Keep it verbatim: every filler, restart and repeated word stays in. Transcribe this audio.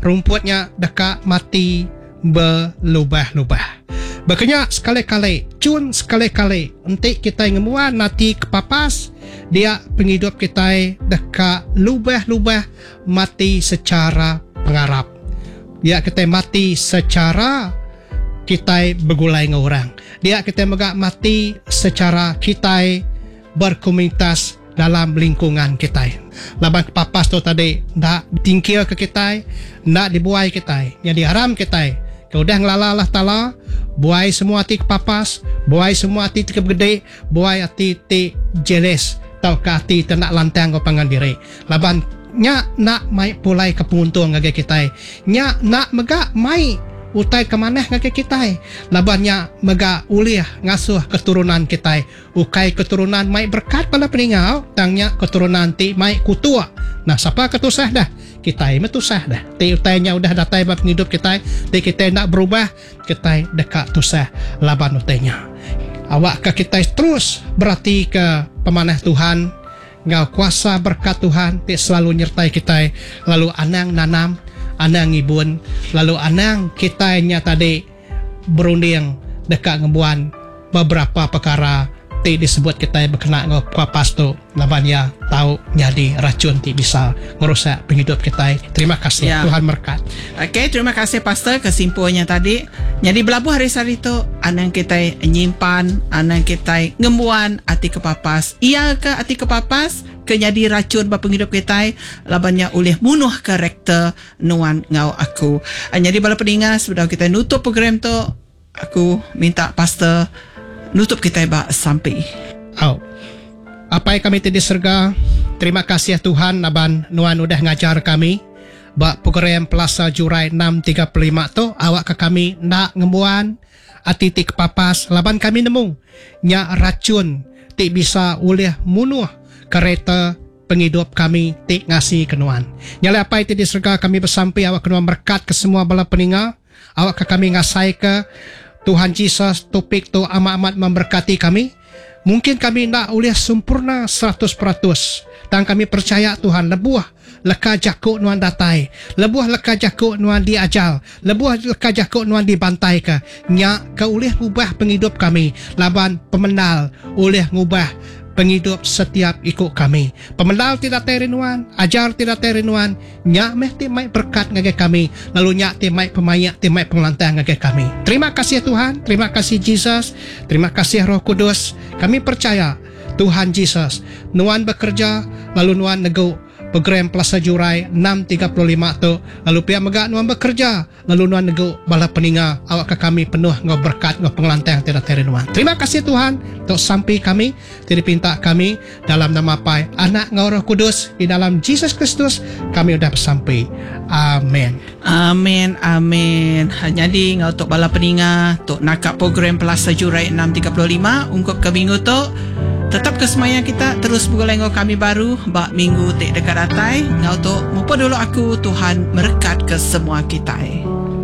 rumputnya dekat mati berlubah-lubah. Makanya sekali-kali, cun sekali-kali untuk kita ngemuan nanti kepapas, dia penghidup kita dekat lubah-lubah mati secara pengarap. Dia kita mati secara kita bergulai dengan orang. Dia kita megak mati secara kita berkomunitas dalam lingkungan kita. Laban kepapas tu tadi, nak tingkir ke kita, nak dibuai kita. Yang diharam kita. Kau dah ngelala Allah Ta'ala, buai semua hati kepapas, buai semua hati kegede, buai hati ti jealous, tau ke hati nak lantang kau pangan diri. Laban nya nak mai pulai ke penguntung ngage kita. Nya nak megak mai utai ke maneh ngage kita. Laban nya megak ulih ngasuh keturunan kita. Ukai keturunan mai berkat pada peningau, tangnya keturunan ti mai kutua. Nah, siapa ketusah dah? Kita metusah dah. Ti utainya udah datai bab hidup kita, ti kita nak berubah, kita dekat tusah laban utainya. Awak ke kita terus berarti ke pemanah Tuhan, ngau kuasa berkat Tuhan ti selalu nyertai kita, lalu anang nanam, anang ngibun, lalu anang kita nya tadi berunding dekat ngebuan beberapa perkara ti disebut kita berkenaan dengan kuapas tu, laban ya tahu jadi racun ti bisa merusak penghidup kita. Terima kasih, ya. Tuhan berkat. Okey, terima kasih Pastor kesimpulannya tadi. Jadi belabuh hari sari tu anang kita nyimpan, anang kita ngembuan ati kepapas. Ia ke ati kepapas ke jadi racun bapa penghidup kita, labannya oleh munuh karakter nuan ngau aku. Jadi bala pendengar, sebelum kita nutup program tu, aku minta Pastor nutup kita ba sampai. Oh. Apa yang kami tadi serga, terima kasih Tuhan naban nuan udah ngajar kami ba program Plaza Jurai enam tiga lima tu awak ke kami nak ngembuan ati ti kepapas laban kami nemu nya racun ti bisa oleh munuh kereta penghidup kami ti ngasi kenuan. Nyala apa itu diserga kami bersampai awak kenuan berkat ke semua bala peninggal, awak ke kami ngasai ke Tuhan Yesus topik tu amat-amat memberkati kami. Mungkin kami nak oleh sempurna seratus peratus. Dan kami percaya Tuhan lebuah leka jakuk nuan datai. Lebuah leka jakuk nuan diajal. Lebuah leka jakuk nuan dibantai ke. Nyak ke oleh ngubah penghidup kami. Laban pemenal oleh ngubah penghidup setiap ikut kami. Pemendal tidak terinuan, ajar tidak terinuan, nyak meh timai berkat ngage kami, lalu nyak timai pemayak, timai pengelantang ngage kami. Terima kasih Tuhan, terima kasih Jesus, terima kasih Roh Kudus. Kami percaya Tuhan Jesus, nuan bekerja, lalu nuan nego program Plaza Jurai enam tiga lima tu, lalu pihak megak nuan bekerja, lalu nuan nego bala peninga awak ke kami penuh ngau berkat ngau pengelantang tidak terinuan. Terima kasih Tuhan untuk sampai kami tidak pinta kami dalam nama Pai Anak ngau Roh Kudus di dalam Jesus Kristus kami sudah bersampai. Amin. Amin, amin. Jadi ngau untuk bala peninga untuk nakak program Plaza Jurai enam tiga lima ungkup ke minggu tu. Tetap kesemayaan kita terus bergulai ngau kami baru bak minggu tik dekat datai. Ngau tu mumpun dulu aku Tuhan merekat ke semua kita.